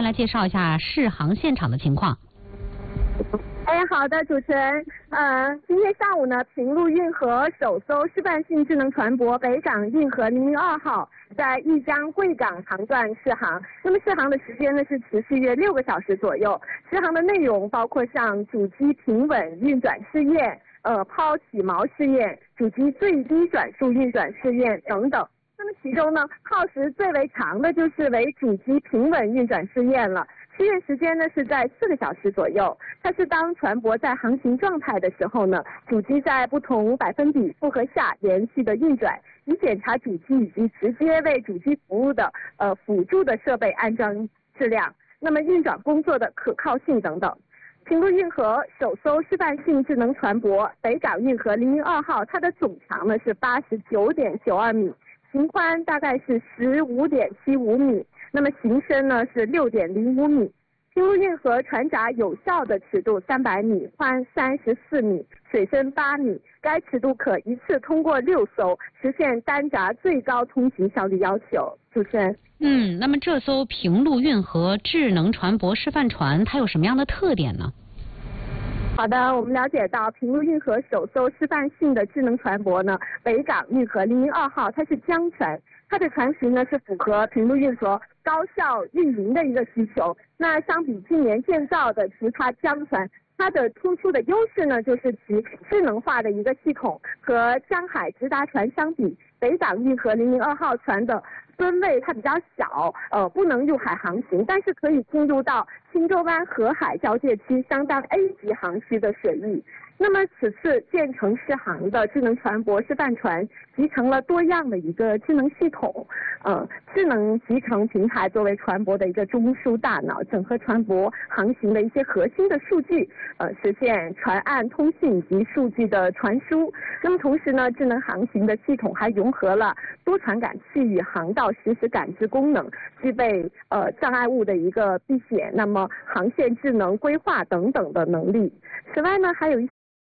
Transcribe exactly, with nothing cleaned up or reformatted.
先来介绍一下试航现场的情况。 哎，好的，主持人，呃，今天上午呢，平陆运河首艘示范性智能船舶北港运河零零二号在豫江贵港航段试航。那么试航的时间呢是持续约六个小时左右。试航的内容包括像主机平稳运转试验、呃抛起锚试验、主机最低转速运转试验等等。那么其中呢，耗时最为长的就是为主机平稳运转试验了。试验时间呢是在四个小时左右，它是当船舶在航行状态的时候呢，主机在不同百分比负荷下连续的运转，以检查主机以及直接为主机服务的呃辅助的设备安装质量，那么运转工作的可靠性等等。平陆运河首艘示范性智能船舶北港运河零零二号，它的总长呢是八十九点九二米，行宽大概是十五点七五米。那么行深呢是六点零五米，平陆运河船闸有效的尺度三百米，宽三十四米，水深八米。该尺度可一次通过六艘，实现单闸最高通行效率要求。主持人， 嗯，那么这艘平陆运河智能船舶示范船，它有什么样的特点呢？ 好的，我们了解到平陆运河首艘示范性的智能船舶呢，北港运河零零二号，它是江船，它的船型呢是符合平陆运河高效运营的一个需求。那相比近年建造的其他江船，它的突出的优势呢，就是其智能化的一个系统。和江海直达船相比，北港运河零零二号船的吨位它比较小，呃，不能入海航行，但是可以进入到青州湾河海交界区相当 A 级航区的水域。那么此次建成试航的智能船舶示范船集成了多样的一个智能系统，呃，智能集成平台作为船舶的一个中枢大脑，整合船舶航行的一些核心的数据，呃，实现船岸通信以及数据的传输。那么同时呢，智能航行的系统还融合了多传感器与航道实时感知功能，具备呃障碍物的一个避险，那么航线智能规划等等的能力。此外呢，还有一